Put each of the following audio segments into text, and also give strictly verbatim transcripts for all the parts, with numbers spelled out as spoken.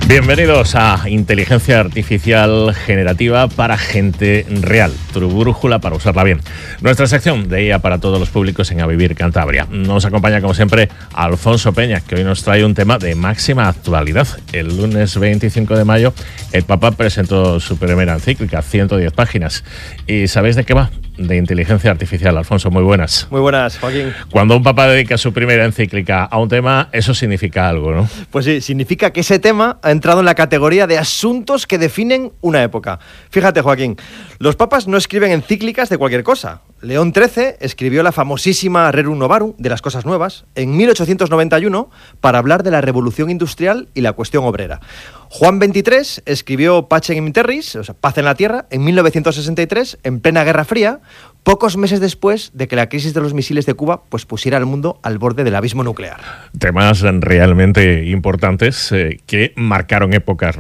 Bienvenidos a Inteligencia Artificial Generativa para Gente Real, tu brújula para usarla bien. Nuestra sección de I A para todos los públicos en A Vivir Cantabria. Nos acompaña, como siempre, Alfonso Peña, que hoy nos trae un tema de máxima actualidad. El lunes veinticinco de mayo, el Papa presentó su primera encíclica, ciento diez páginas. ¿Y sabéis de qué va? De inteligencia artificial. Alfonso, muy buenas. Muy buenas, Joaquín. Cuando un papa dedica su primera encíclica a un tema, eso significa algo, ¿no? Pues sí, significa que ese tema ha entrado en la categoría de asuntos que definen una época. Fíjate, Joaquín, los papas no escriben encíclicas de cualquier cosa. León trece escribió la famosísima Rerum Novarum de las cosas nuevas en mil ochocientos noventa y uno para hablar de la revolución industrial y la cuestión obrera. Juan veintitrés escribió Pacem in Terris, o sea, Paz en la Tierra, en mil novecientos sesenta y tres, en plena Guerra Fría, pocos meses después de que la crisis de los misiles de Cuba pues, pusiera al mundo al borde del abismo nuclear. Temas realmente importantes eh, que marcaron épocas,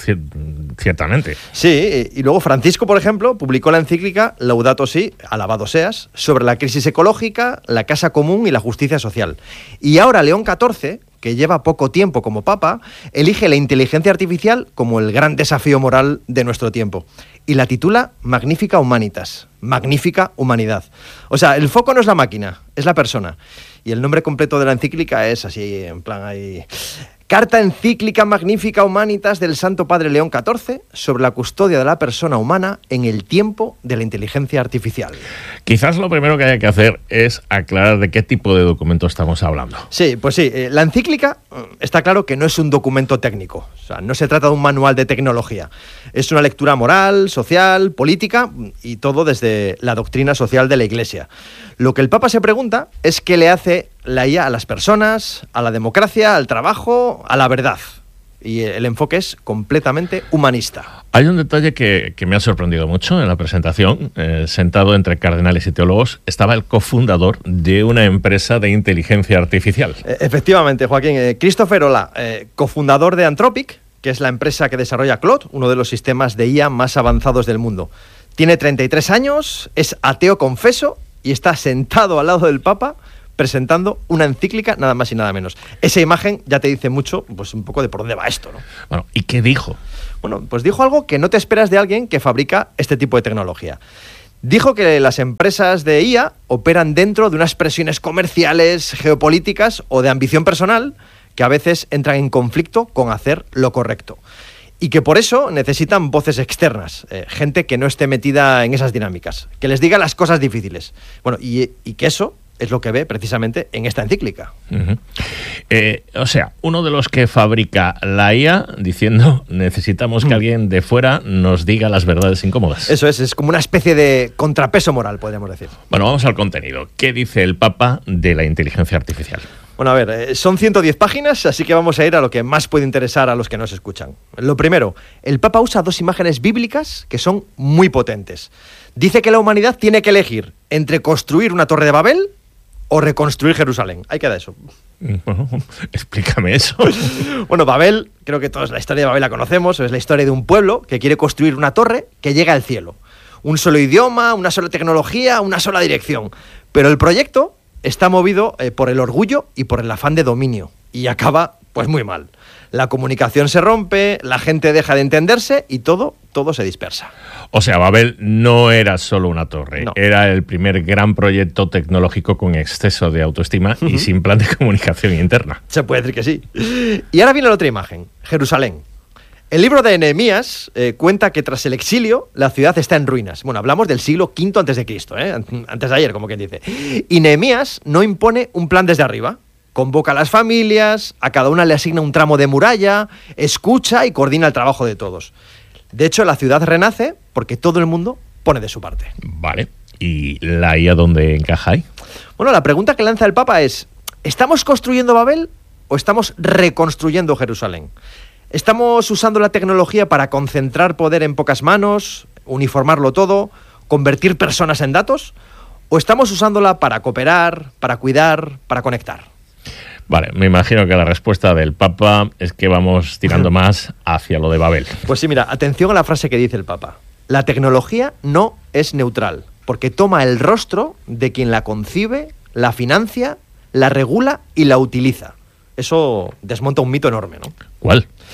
ciertamente. Sí, y luego Francisco, por ejemplo, publicó la encíclica Laudato Si, alabado seas, sobre la crisis ecológica, la casa común y la justicia social. Y ahora León catorce, que lleva poco tiempo como papa, elige la inteligencia artificial como el gran desafío moral de nuestro tiempo. Y la titula Magnifica Humanitas, Magnífica Humanidad. O sea, el foco no es la máquina, es la persona. Y el nombre completo de la encíclica es así, en plan ahí... Carta encíclica Magnífica Humanitas del Santo Padre León catorce sobre la custodia de la persona humana en el tiempo de la inteligencia artificial. Quizás lo primero que haya que hacer es aclarar de qué tipo de documento estamos hablando. Sí, pues sí. Eh, la encíclica está claro que no es un documento técnico. O sea, no se trata de un manual de tecnología. Es una lectura moral, social, política y todo desde la doctrina social de la Iglesia. Lo que el Papa se pregunta es qué le hace la I A a las personas, a la democracia, al trabajo, a la verdad. Y el enfoque es completamente humanista. Hay un detalle que, que me ha sorprendido mucho en la presentación. Eh, sentado entre cardenales y teólogos estaba el cofundador de una empresa de inteligencia artificial. E- efectivamente, Joaquín. Eh, Christopher Olah, eh, cofundador de Anthropic, que es la empresa que desarrolla Claude, uno de los sistemas de I A más avanzados del mundo. Tiene treinta y tres años, es ateo confeso y está sentado al lado del Papa presentando una encíclica, nada más y nada menos. Esa imagen ya te dice mucho, pues un poco de por dónde va esto, ¿no? Bueno, ¿y qué dijo? Bueno, pues dijo algo que no te esperas de alguien que fabrica este tipo de tecnología. Dijo que las empresas de I A operan dentro de unas presiones comerciales, geopolíticas o de ambición personal que a veces entran en conflicto con hacer lo correcto. Y que por eso necesitan voces externas, eh, gente que no esté metida en esas dinámicas, que les diga las cosas difíciles. Bueno, y, y que eso es lo que ve precisamente en esta encíclica. Uh-huh. Eh, o sea, uno de los que fabrica la I A diciendo necesitamos que mm. alguien de fuera nos diga las verdades incómodas. Eso es, es como una especie de contrapeso moral, podríamos decir. Bueno, vamos al contenido. ¿Qué dice el Papa de la inteligencia artificial? Bueno, a ver, eh, son ciento diez páginas, así que vamos a ir a lo que más puede interesar a los que nos escuchan. Lo primero, el Papa usa dos imágenes bíblicas que son muy potentes. Dice que la humanidad tiene que elegir entre construir una torre de Babel o reconstruir Jerusalén. Ahí queda eso. Bueno, explícame eso. Bueno, Babel, creo que todos la historia de Babel la conocemos, es la historia de un pueblo que quiere construir una torre que llega al cielo. Un solo idioma, una sola tecnología, una sola dirección. Pero el proyecto está movido eh, por el orgullo y por el afán de dominio. Y acaba, pues, muy mal. La comunicación se rompe, la gente deja de entenderse y todo, todo se dispersa. O sea, Babel no era solo una torre, no. Era el primer gran proyecto tecnológico con exceso de autoestima uh-huh. y sin plan de comunicación interna. Se puede decir que sí. Y ahora viene la otra imagen, Jerusalén. El libro de Nehemías eh, cuenta que tras el exilio la ciudad está en ruinas. Bueno, hablamos del siglo quinto antes de Cristo, ¿eh? Antes de ayer, como quien dice. Y Nehemías no impone un plan desde arriba. Convoca a las familias, a cada una le asigna un tramo de muralla, escucha y coordina el trabajo de todos. De hecho, la ciudad renace porque todo el mundo pone de su parte. Vale. ¿Y la I A dónde encaja ahí? Bueno, la pregunta que lanza el Papa es, ¿estamos construyendo Babel o estamos reconstruyendo Jerusalén? ¿Estamos usando la tecnología para concentrar poder en pocas manos, uniformarlo todo, convertir personas en datos? ¿O estamos usándola para cooperar, para cuidar, para conectar? Vale, me imagino que la respuesta del Papa es que vamos tirando más hacia lo de Babel. Pues sí, mira, atención a la frase que dice el Papa. La tecnología no es neutral, porque toma el rostro de quien la concibe, la financia, la regula y la utiliza. Eso desmonta un mito enorme, ¿no? ¿Cuál?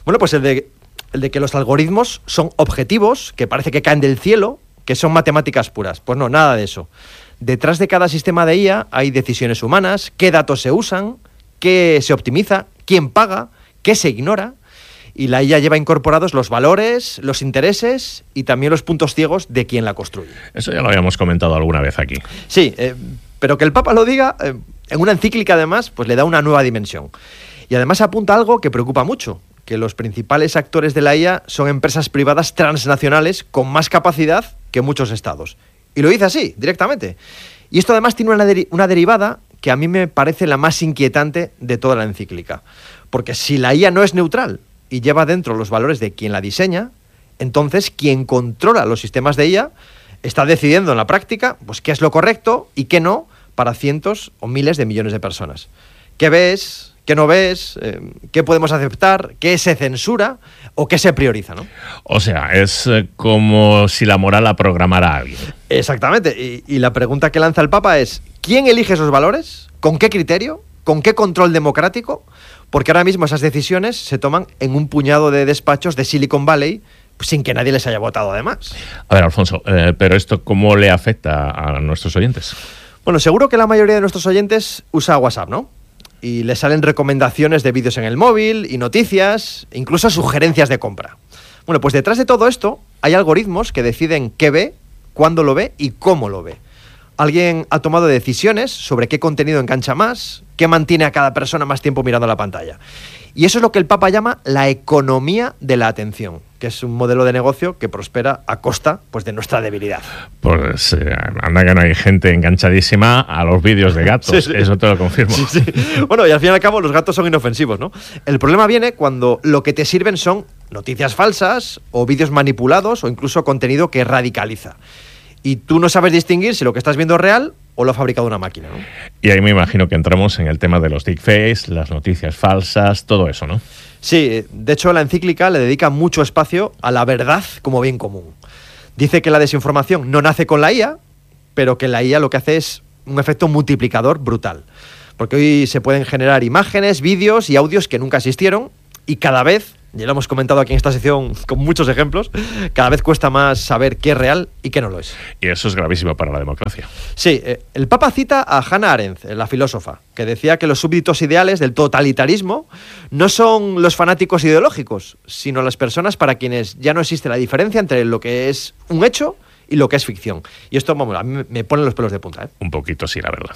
Bueno, pues el de, el de que los algoritmos son objetivos, que parece que caen del cielo, que son matemáticas puras. Pues no, nada de eso. Detrás de cada sistema de I A hay decisiones humanas, qué datos se usan, qué se optimiza, quién paga, qué se ignora. Y la I A lleva incorporados los valores, los intereses y también los puntos ciegos de quien la construye. Eso ya lo habíamos comentado alguna vez aquí. Sí, eh, pero que el Papa lo diga, eh, en una encíclica además, pues le da una nueva dimensión. Y además apunta algo que preocupa mucho, que los principales actores de la I A son empresas privadas transnacionales con más capacidad que muchos estados. Y lo dice así, directamente. Y esto además tiene una, deri- una derivada que a mí me parece la más inquietante de toda la encíclica. Porque si la I A no es neutral y lleva dentro los valores de quien la diseña, entonces quien controla los sistemas de I A está decidiendo en la práctica pues, qué es lo correcto y qué no para cientos o miles de millones de personas. ¿Qué ves? ¿Qué no ves? Eh, ¿Qué podemos aceptar? ¿Qué se censura? ¿O qué se prioriza? ¿No? O sea, es eh, como si la moral la programara a alguien. Exactamente. Y, y la pregunta que lanza el Papa es, ¿quién elige esos valores? ¿Con qué criterio? ¿Con qué control democrático? Porque ahora mismo esas decisiones se toman en un puñado de despachos de Silicon Valley sin que nadie les haya votado además. A ver, Alfonso, eh, ¿pero esto cómo le afecta a nuestros oyentes? Bueno, seguro que la mayoría de nuestros oyentes usa WhatsApp, ¿no? Y le salen recomendaciones de vídeos en el móvil y noticias, incluso sugerencias de compra. Bueno, pues detrás de todo esto hay algoritmos que deciden qué ve, cuándo lo ve y cómo lo ve. Alguien ha tomado decisiones sobre qué contenido engancha más, qué mantiene a cada persona más tiempo mirando la pantalla. Y eso es lo que el Papa llama la economía de la atención, que es un modelo de negocio que prospera a costa pues, de nuestra debilidad. Pues eh, anda que no hay gente enganchadísima a los vídeos de gatos, sí, sí. Eso te lo confirmo. Sí, sí. Bueno, y al fin y al cabo los gatos son inofensivos, ¿no? El problema viene cuando lo que te sirven son noticias falsas o vídeos manipulados o incluso contenido que radicaliza. Y tú no sabes distinguir si lo que estás viendo es real o lo ha fabricado una máquina, ¿no? Y ahí me imagino que entramos en el tema de los deepfakes, las noticias falsas, todo eso, ¿no? Sí, de hecho la encíclica le dedica mucho espacio a la verdad como bien común. Dice que la desinformación no nace con la I A, pero que la I A lo que hace es un efecto multiplicador brutal. Porque hoy se pueden generar imágenes, vídeos y audios que nunca existieron y cada vez, ya lo hemos comentado aquí en esta sección con muchos ejemplos, cada vez cuesta más saber qué es real y qué no lo es. Y eso es gravísimo para la democracia. Sí, eh, el Papa cita a Hannah Arendt, la filósofa, que decía que los súbditos ideales del totalitarismo no son los fanáticos ideológicos, sino las personas para quienes ya no existe la diferencia entre lo que es un hecho y lo que es ficción. Y esto, vamos, a mí me pone los pelos de punta, ¿eh? Un poquito sí, la verdad.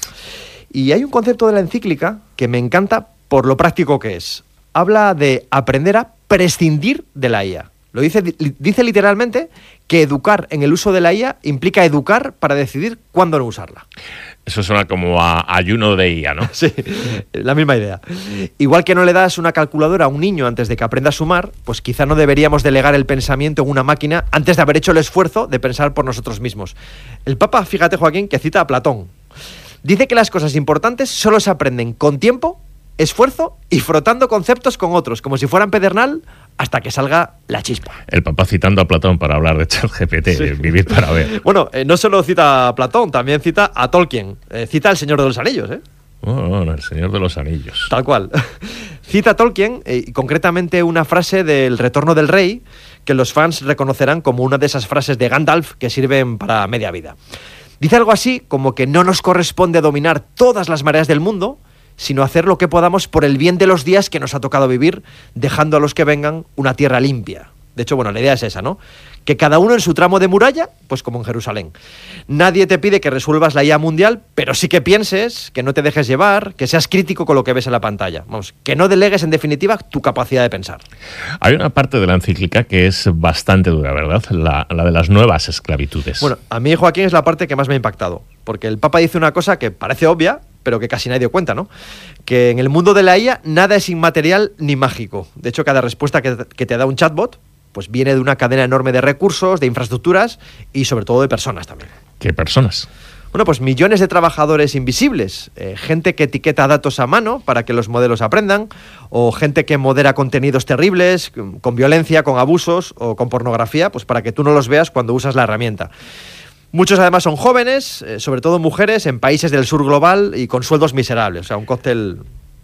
Y hay un concepto de la encíclica que me encanta por lo práctico que es. Habla de aprender a prescindir de la I A. Lo dice, dice literalmente que educar en el uso de la I A implica educar para decidir cuándo no usarla. Eso suena como a ayuno de I A, ¿no? Sí, la misma idea. Igual que no le das una calculadora a un niño antes de que aprenda a sumar, pues quizá no deberíamos delegar el pensamiento en una máquina antes de haber hecho el esfuerzo de pensar por nosotros mismos. El Papa, fíjate, Joaquín, que cita a Platón. Dice que las cosas importantes solo se aprenden con tiempo, esfuerzo y frotando conceptos con otros, como si fueran pedernal, hasta que salga la chispa. El Papa citando a Platón para hablar de ChatGPT, sí. De vivir para ver. Bueno, eh, no solo cita a Platón, también cita a Tolkien. Eh, cita al Señor de los Anillos, ¿eh? Oh, oh, el Señor de los Anillos. Tal cual. Cita a Tolkien, eh, y concretamente una frase del Retorno del Rey, que los fans reconocerán como una de esas frases de Gandalf que sirven para media vida. Dice algo así como que no nos corresponde dominar todas las mareas del mundo, sino hacer lo que podamos por el bien de los días que nos ha tocado vivir, dejando a los que vengan una tierra limpia. De hecho, bueno, la idea es esa, ¿no? Que cada uno en su tramo de muralla, pues como en Jerusalén. Nadie te pide que resuelvas la I A mundial, pero sí que pienses, que no te dejes llevar, que seas crítico con lo que ves en la pantalla. Vamos, que no delegues, en definitiva, tu capacidad de pensar. Hay una parte de la encíclica que es bastante dura, ¿verdad? La, la de las nuevas esclavitudes. Bueno, a mí, Joaquín, es la parte que más me ha impactado. Porque el Papa dice una cosa que parece obvia, pero que casi nadie dio cuenta, ¿no? Que en el mundo de la I A nada es inmaterial ni mágico. De hecho, cada respuesta que, que te da un chatbot pues viene de una cadena enorme de recursos, de infraestructuras y sobre todo de personas también. ¿Qué personas? Bueno, pues millones de trabajadores invisibles, eh, gente que etiqueta datos a mano para que los modelos aprendan, o gente que modera contenidos terribles, con violencia, con abusos o con pornografía, pues para que tú no los veas cuando usas la herramienta. Muchos además son jóvenes, eh, sobre todo mujeres, en países del sur global y con sueldos miserables, o sea, un cóctel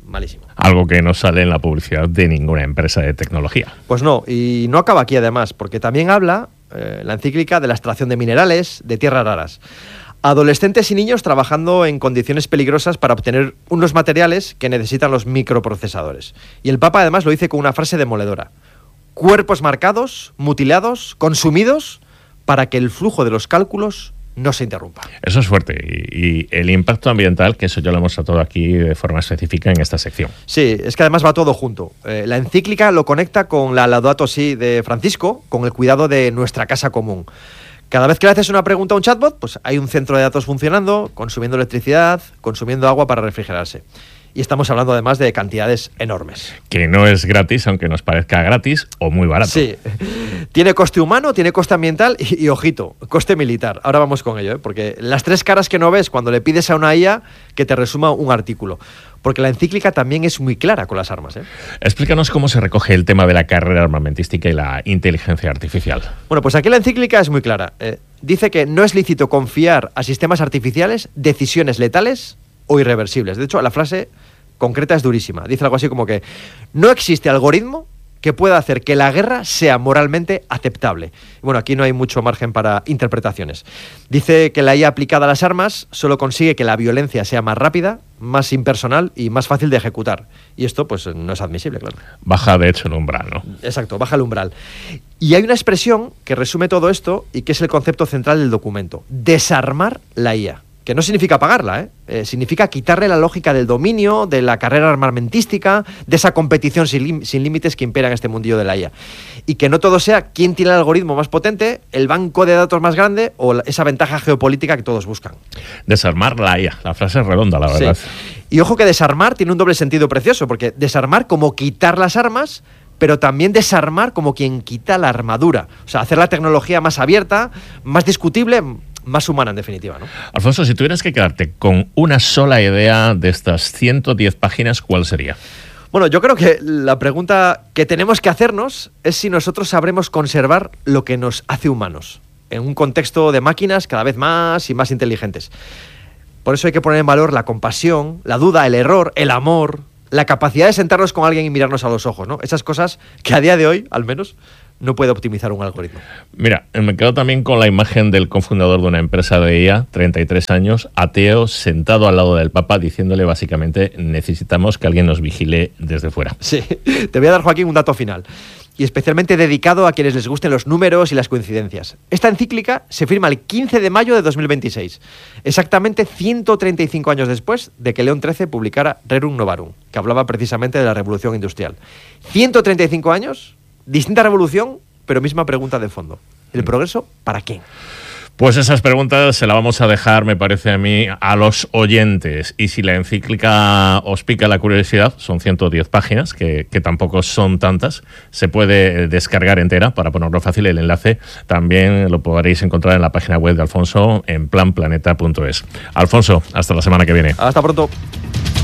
malísimo. Algo que no sale en la publicidad de ninguna empresa de tecnología. Pues no, y no acaba aquí además, porque también habla eh, la encíclica de la extracción de minerales, de tierras raras. Adolescentes y niños trabajando en condiciones peligrosas para obtener unos materiales que necesitan los microprocesadores. Y el Papa además lo dice con una frase demoledora. Cuerpos marcados, mutilados, consumidos, para que el flujo de los cálculos no se interrumpa. Eso es fuerte. Y, y el impacto ambiental, que eso ya lo hemos tratado aquí de forma específica en esta sección. Sí, es que además va todo junto. Eh, la encíclica lo conecta con la Laudato Si de Francisco, con el cuidado de nuestra casa común. Cada vez que le haces una pregunta a un chatbot, pues hay un centro de datos funcionando, consumiendo electricidad, consumiendo agua para refrigerarse. Y estamos hablando además de cantidades enormes. Que no es gratis, aunque nos parezca gratis o muy barato. Sí. Tiene coste humano, tiene coste ambiental y, y ojito, coste militar. Ahora vamos con ello, ¿eh? Porque las tres caras que no ves cuando le pides a una I A que te resuma un artículo. Porque la encíclica también es muy clara con las armas, ¿eh? Explícanos cómo se recoge el tema de la carrera armamentística y la inteligencia artificial. Bueno, pues aquí la encíclica es muy clara. Eh, dice que no es lícito confiar a sistemas artificiales decisiones letales o irreversibles. De hecho, la frase concreta es durísima. Dice algo así como que no existe algoritmo que pueda hacer que la guerra sea moralmente aceptable. Bueno, aquí no hay mucho margen para interpretaciones. Dice que la I A aplicada a las armas solo consigue que la violencia sea más rápida, más impersonal y más fácil de ejecutar. Y esto, pues, no es admisible, claro. Baja, de hecho, el umbral, ¿no? Exacto, baja el umbral. Y hay una expresión que resume todo esto y que es el concepto central del documento. Desarmar la I A. Que no significa apagarla, ¿eh? Eh, significa quitarle la lógica del dominio, de la carrera armamentística, de esa competición sin, sin límites que impera en este mundillo de la I A. Y que no todo sea quién tiene el algoritmo más potente, el banco de datos más grande o la, esa ventaja geopolítica que todos buscan. Desarmar la I A, la frase es redonda, la verdad. Sí. Y ojo que desarmar tiene un doble sentido precioso, porque desarmar como quitar las armas, pero también desarmar como quien quita la armadura. O sea, hacer la tecnología más abierta, más discutible, más humana, en definitiva, ¿no? Alfonso, si tuvieras que quedarte con una sola idea de estas ciento diez páginas, ¿cuál sería? Bueno, yo creo que la pregunta que tenemos que hacernos es si nosotros sabremos conservar lo que nos hace humanos, en un contexto de máquinas cada vez más y más inteligentes. Por eso hay que poner en valor la compasión, la duda, el error, el amor, la capacidad de sentarnos con alguien y mirarnos a los ojos, ¿no? Esas cosas que a día de hoy, al menos, no puede optimizar un algoritmo. Mira, me quedo también con la imagen del cofundador de una empresa de I A, treinta y tres años, ateo, sentado al lado del Papa, diciéndole básicamente, necesitamos que alguien nos vigile desde fuera. Sí, te voy a dar, Joaquín, un dato final, y especialmente dedicado a quienes les gusten los números y las coincidencias. Esta encíclica se firma el quince de mayo de dos mil veintiséis, exactamente ciento treinta y cinco años después de que León trece publicara Rerum Novarum, que hablaba precisamente de la revolución industrial. ciento treinta y cinco años... Distinta revolución, pero misma pregunta de fondo. ¿El progreso para qué? Pues esas preguntas se las vamos a dejar, me parece a mí, a los oyentes. Y si la encíclica os pica la curiosidad, son ciento diez páginas, que, que tampoco son tantas. Se puede descargar entera, para ponerlo fácil. El enlace también lo podréis encontrar en la página web de Alfonso, en plan planeta punto es. Alfonso, hasta la semana que viene. Hasta pronto.